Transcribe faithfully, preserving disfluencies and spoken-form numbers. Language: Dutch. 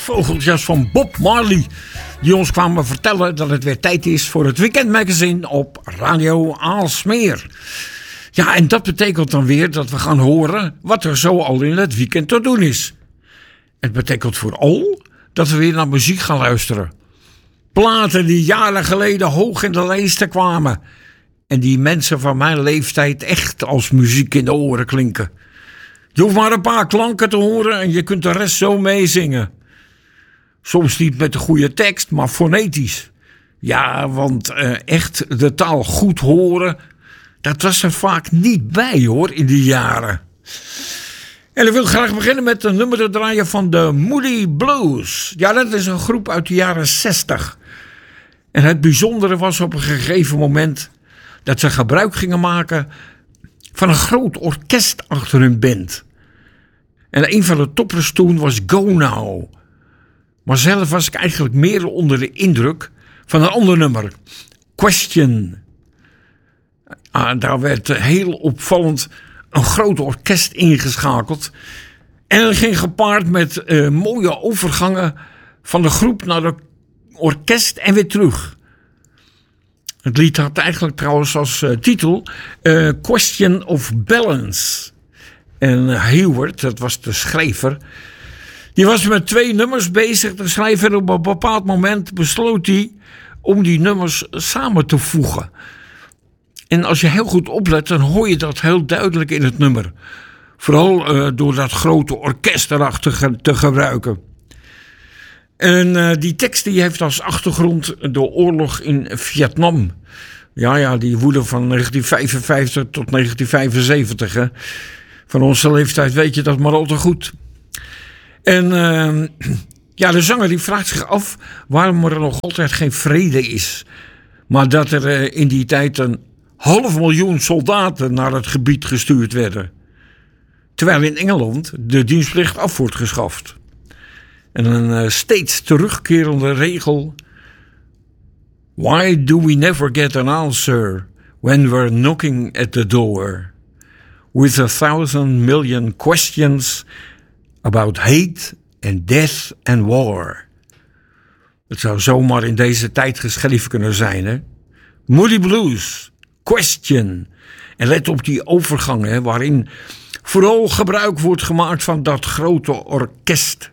Vogeltjes van Bob Marley, die ons kwamen vertellen dat het weer tijd is voor het weekendmagazine op Radio Aalsmeer. Ja, en dat betekent dan weer dat we gaan horen wat er zo al in het weekend te doen is. Het betekent vooral dat we weer naar muziek gaan luisteren. Platen die jaren geleden hoog in de lijsten kwamen en die mensen van mijn leeftijd echt als muziek in de oren klinken. Je hoeft maar een paar klanken te horen en je kunt de rest zo meezingen. Soms niet met de goede tekst, maar fonetisch. Ja, want uh, echt de taal goed horen, dat was er vaak niet bij hoor, in die jaren. En ik wil graag beginnen met een nummer te draaien van de Moody Blues. Ja, dat is een groep uit de jaren zestig. En het bijzondere was op een gegeven moment dat ze gebruik gingen maken van een groot orkest achter hun band. En een van de toppers toen was Go Now. Maar zelf was ik eigenlijk meer onder de indruk van een ander nummer. Question. Ah, daar werd heel opvallend een groot orkest ingeschakeld. En dat ging gepaard met uh, mooie overgangen van de groep naar de orkest en weer terug. Het lied had eigenlijk trouwens als uh, titel uh, Question of Balance. En Hayward, dat was de schrijver, die was met twee nummers bezig te schrijven. En op een bepaald moment besloot hij om die nummers samen te voegen. En als je heel goed oplet, dan hoor je dat heel duidelijk in het nummer. Vooral uh, door dat grote orkest erachter ge- te gebruiken. En uh, die tekst die heeft als achtergrond de oorlog in Vietnam. Ja, ja, die woedde van negentien vijfenvijftig tot negentien vijfenzeventig. Hè. Van onze leeftijd weet je dat maar al te goed. En uh, ja, de zanger die vraagt zich af waarom er nog altijd geen vrede is. Maar dat er uh, in die tijd een half miljoen soldaten naar het gebied gestuurd werden. Terwijl in Engeland de dienstplicht af wordt geschaft. En een uh, steeds terugkerende regel. Why do we never get an answer when we're knocking at the door? With a thousand million questions about hate and death and war. Het zou zomaar in deze tijd geschreven kunnen zijn, hè? Moody Blues, Question. En let op die overgangen, hè, waarin vooral gebruik wordt gemaakt van dat grote orkest.